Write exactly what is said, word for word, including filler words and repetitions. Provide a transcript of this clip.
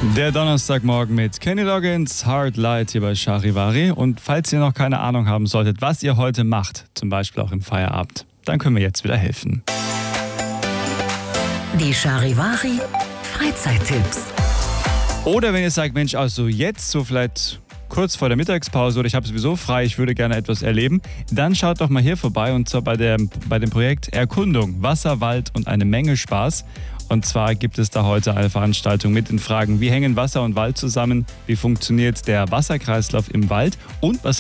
Der Donnerstagmorgen mit Kenny Loggins, Hard Light hier bei Charivari. Und falls ihr noch keine Ahnung haben solltet, was ihr heute macht, zum Beispiel auch im Feierabend, dann können wir jetzt wieder helfen. Die Charivari Freizeittipps. Oder wenn ihr sagt, Mensch, also jetzt so vielleicht kurz vor der Mittagspause oder ich habe sowieso frei, ich würde gerne etwas erleben, dann schaut doch mal hier vorbei und zwar bei, der, bei dem Projekt Erkundung, Wasser, Wald und eine Menge Spaß. Und zwar gibt es da heute eine Veranstaltung mit den Fragen, wie hängen Wasser und Wald zusammen, wie funktioniert der Wasserkreislauf im Wald und was